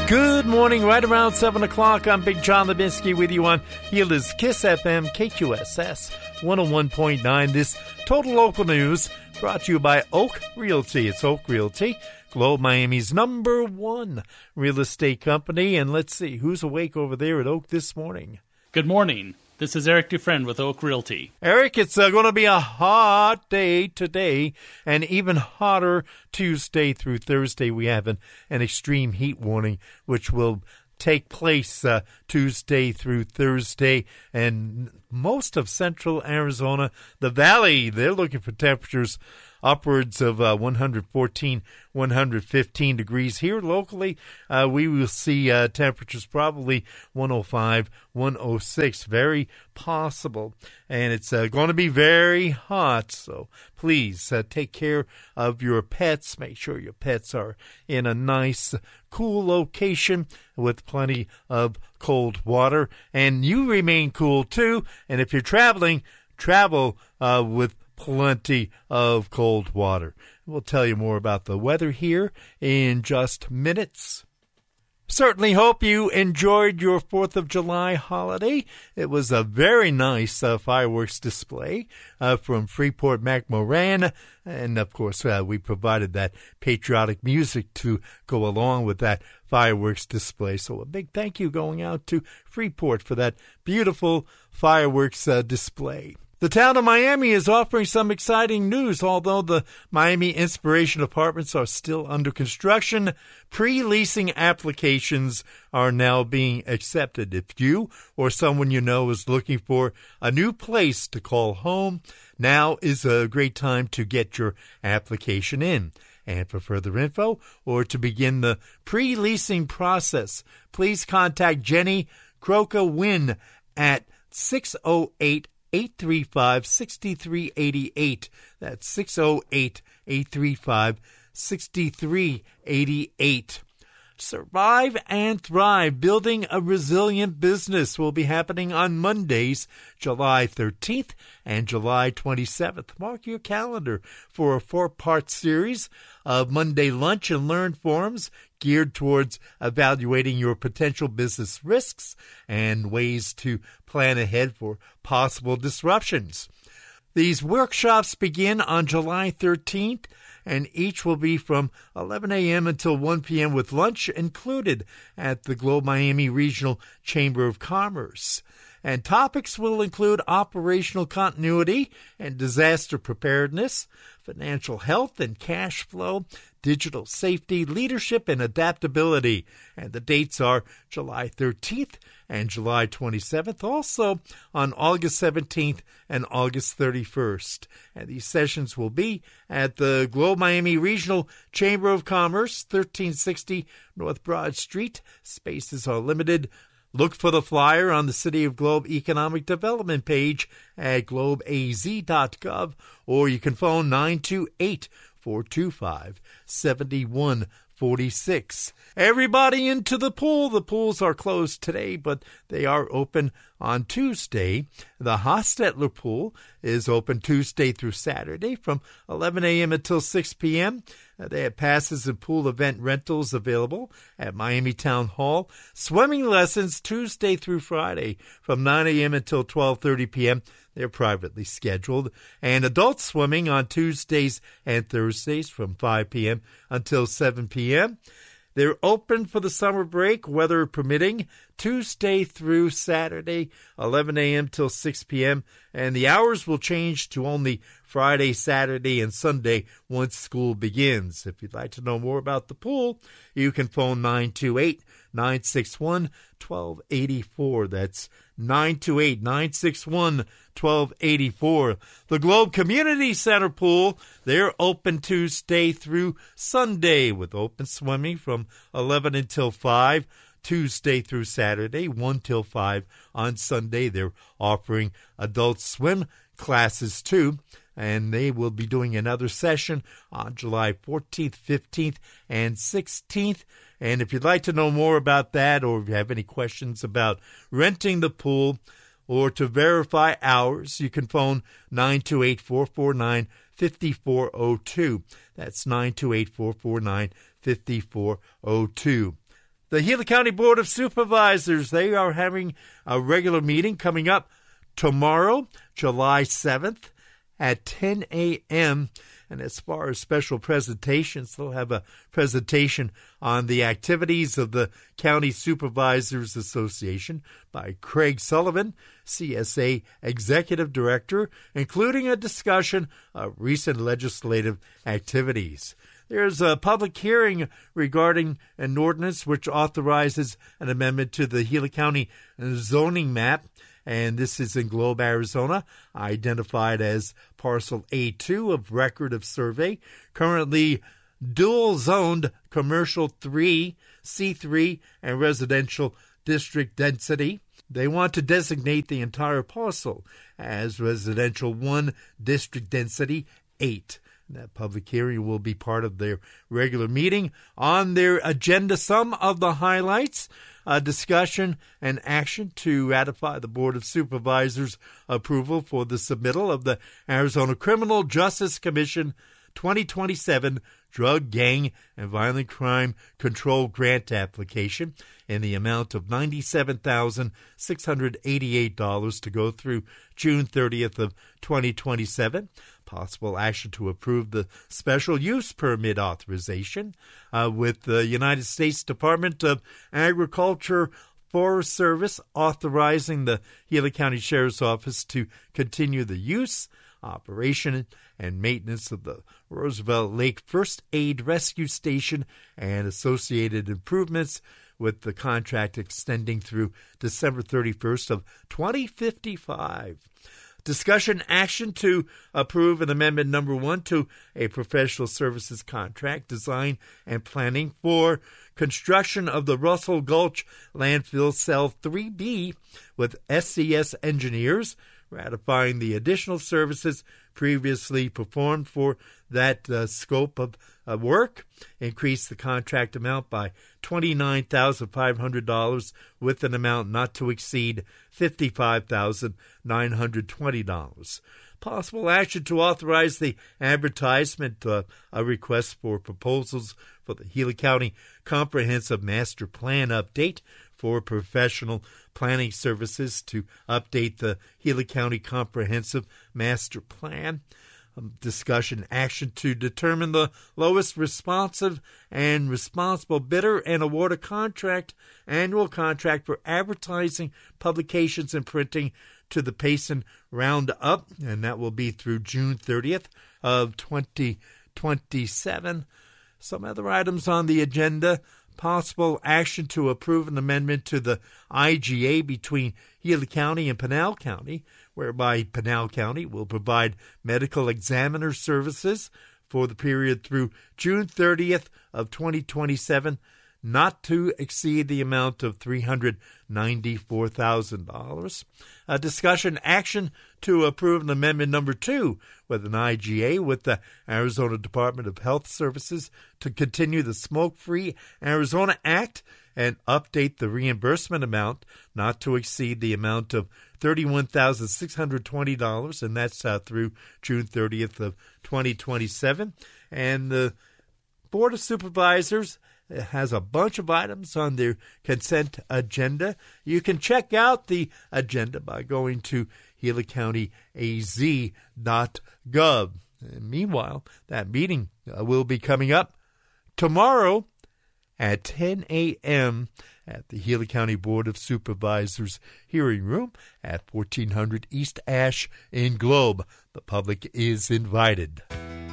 Good morning, right around 7 o'clock. I'm Big John Lebinsky with you on Healers Kiss FM, KQSS 101.9. This Total Local News brought to you by Oak Realty. It's Oak Realty, Globe Miami's #1 real estate company. And let's see, who's awake over there at Oak this morning? Good morning. This is Eric Dufresne with Oak Realty. Eric, it's going to be a hot day today and even hotter Tuesday through Thursday. We have an extreme heat warning, which will take place Tuesday through Thursday. And most of central Arizona, the valley, they're looking for temperatures upwards of 114, 115 degrees. Here locally, we will see temperatures probably 105, 106. Very possible. And it's going to be very hot. So please take care of your pets. Make sure your pets are in a nice, cool location with plenty of cold water. And you remain cool too. And if you're traveling, travel with plenty of cold water. We'll tell you more about the weather here in just minutes. Certainly hope you enjoyed your 4th of July holiday. It was a very nice fireworks display from Freeport McMoran. And, of course, we provided that patriotic music to go along with that fireworks display. So a big thank you going out to Freeport for that beautiful fireworks display. The town of Miami is offering some exciting news. Although the Miami Inspiration Apartments are still under construction, pre-leasing applications are now being accepted. If you or someone you know is looking for a new place to call home, now is a great time to get your application in. And for further info or to begin the pre-leasing process, please contact Jenny Croca-Wynn at 608-835-6388. That's 608-835-6388. Survive and Thrive, Building a Resilient Business will be happening on Mondays, July 13th and July 27th. Mark your calendar for a 4-part series of Monday Lunch and Learn forums geared towards evaluating your potential business risks and ways to plan ahead for possible disruptions. These workshops begin on July 13th, and each will be from 11 a.m. until 1 p.m. with lunch included at the Globe Miami Regional Chamber of Commerce. And topics will include operational continuity and disaster preparedness, financial health and cash flow, digital safety, leadership, and adaptability. And the dates are July 13th and July 27th, also on August 17th and August 31st. And these sessions will be at the Globe Miami Regional Chamber of Commerce, 1360 North Broad Street. Spaces are limited. Look for the flyer on the City of Globe Economic Development page at globeaz.gov, or you can phone 928-425-7146. Everybody into the pool. The pools are closed today, but they are open on Tuesday. The Hostetler Pool is open Tuesday through Saturday from 11 a.m. until 6 p.m. They have passes and pool event rentals available at Miami Town Hall. Swimming lessons Tuesday through Friday from 9 a.m. until 12:30 p.m. They're privately scheduled. And adult swimming on Tuesdays and Thursdays from 5 p.m. until 7 p.m. They're open for the summer break, weather permitting, Tuesday through Saturday, 11 a.m. till 6 p.m. And the hours will change to only Friday, Saturday, and Sunday once school begins. If you'd like to know more about the pool, you can phone 928-961-1284. That's 928-961-1284. The Globe Community Center Pool, they're open Tuesday through Sunday with open swimming from 11 until 5. Tuesday through Saturday, 1 till 5. On Sunday, they're offering adult swim classes too, and they will be doing another session on July 14th, 15th, and 16th. And if you'd like to know more about that, or if you have any questions about renting the pool or to verify hours, you can phone 928-449-5402. That's 928-449-5402. The Gila County Board of Supervisors, they are having a regular meeting coming up tomorrow, July 7th at 10 a.m., and as far as special presentations, they'll have a presentation on the activities of the County Supervisors Association by Craig Sullivan, CSA Executive Director, including a discussion of recent legislative activities. There's a public hearing regarding an ordinance which authorizes an amendment to the Gila County zoning map, and this is in Globe, Arizona, identified as Parcel A2 of Record of Survey, currently dual-zoned Commercial 3, C3, and Residential District Density. They want to designate the entire parcel as Residential 1 District Density 8. That public hearing will be part of their regular meeting. On their agenda, some of the highlights: discussion and action to ratify the Board of Supervisors' approval for the submittal of the Arizona Criminal Justice Commission 2027 Drug, Gang, and Violent Crime Control Grant application in the amount of $97,688 to go through June 30th of 2027. Possible action to approve the special use permit authorization with the United States Department of Agriculture Forest Service authorizing the Gila County Sheriff's Office to continue the use, operation, and maintenance of the Roosevelt Lake First Aid Rescue Station and associated improvements, with the contract extending through December 31st of 2055. Discussion action to approve an amendment number 1 to a professional services contract, design and planning for construction of the Russell Gulch Landfill Cell 3B with SCS Engineers, ratifying the additional services previously performed for that scope of work, increase the contract amount by $29,500 with an amount not to exceed $55,920. Possible action to authorize the advertisement of a request for proposals for the Gila County Comprehensive Master Plan update for professional planning services to update the Gila County Comprehensive Master Plan. Discussion action to determine the lowest responsive and responsible bidder and award a annual contract for advertising, publications, and printing to the Payson Roundup, and that will be through June 30th of 2027. Some other items on the agenda: possible action to approve an amendment to the IGA between Gila County and Pinal County, whereby Pinal County will provide medical examiner services for the period through June 30th of 2027, not to exceed the amount of $394,000. A discussion action to approve an amendment number 2 with an IGA with the Arizona Department of Health Services to continue the Smoke-Free Arizona Act and update the reimbursement amount not to exceed the amount of $31,620, and that's through June 30th of 2027. And the Board of Supervisors has a bunch of items on their consent agenda. You can check out the agenda by going to GilaCountyAZ.gov. And meanwhile, that meeting will be coming up tomorrow at 10 a.m. at the Gila County Board of Supervisors hearing room at 1400 East Ash in Globe. The public is invited.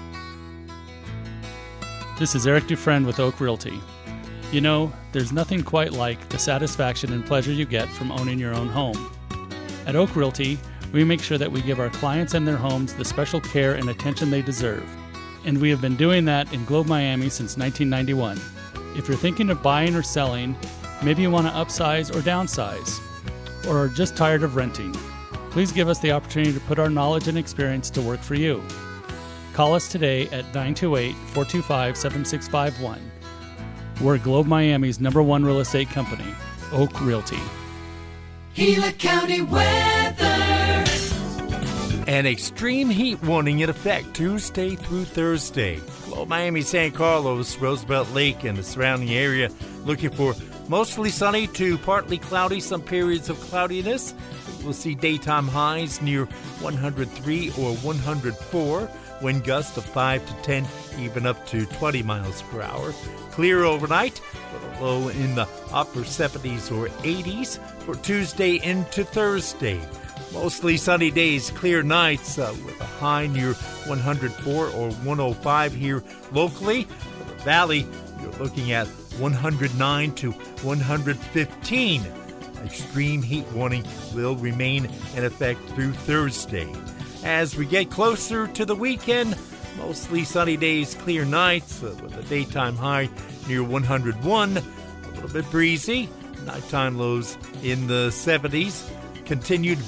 This is Eric Dufresne with Oak Realty. You know, there's nothing quite like the satisfaction and pleasure you get from owning your own home. At Oak Realty, we make sure that we give our clients and their homes the special care and attention they deserve. And we have been doing that in Globe, Miami since 1991. If you're thinking of buying or selling, maybe you want to upsize or downsize, or are just tired of renting, please give us the opportunity to put our knowledge and experience to work for you. Call us today at 928-425-7651. We're Globe Miami's #1 real estate company, Oak Realty. Gila County weather. An extreme heat warning in effect Tuesday through Thursday. Globe Miami, San Carlos, Roosevelt Lake, and the surrounding area looking for Mostly sunny to partly cloudy, some periods of cloudiness. We'll see daytime highs near 103 or 104. Wind gusts of 5 to 10, even up to 20 miles per hour. Clear overnight, with a low in the upper 70s or 80s for Tuesday into Thursday. Mostly sunny days, clear nights with a high near 104 or 105 here locally. For the valley, you're looking at 109 to 115. Extreme heat warning will remain in effect through Thursday. As we get closer to the weekend, mostly sunny days, clear nights with a daytime high near 101. A little bit breezy. Nighttime lows in the 70s. Continued